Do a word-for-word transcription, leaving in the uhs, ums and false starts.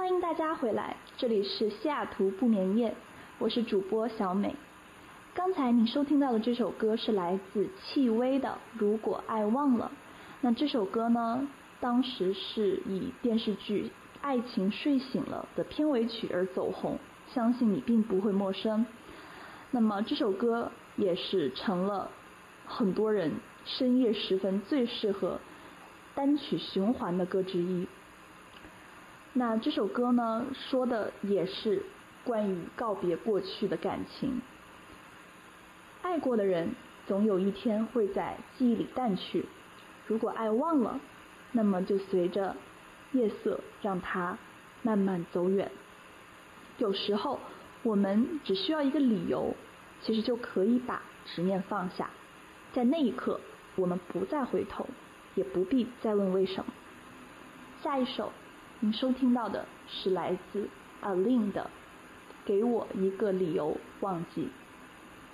欢迎大家回来，这里是西雅图不眠夜，我是主播小美。刚才你收听到的这首歌是来自戚薇的《如果爱忘了》。那这首歌呢，当时是以电视剧《爱情睡醒了》的片尾曲而走红，相信你并不会陌生。那么这首歌也是成了很多人深夜时分最适合单曲循环的歌之一。那这首歌呢，说的也是关于告别过去的感情。爱过的人总有一天会在记忆里淡去，如果爱忘了，那么就随着夜色让它慢慢走远。有时候我们只需要一个理由，其实就可以把执念放下，在那一刻我们不再回头，也不必再问为什么。下一首您收听到的是来自 Aline 的《给我一个理由忘记》。